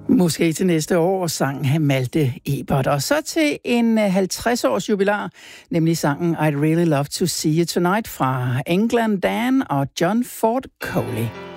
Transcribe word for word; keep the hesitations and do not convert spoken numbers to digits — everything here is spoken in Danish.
Måske til næste år, sang Malte Ebert. Og så til en halvtreds-års jubilar, nemlig sangen I'd Really Love to See You Tonight fra England Dan og John Ford Coley.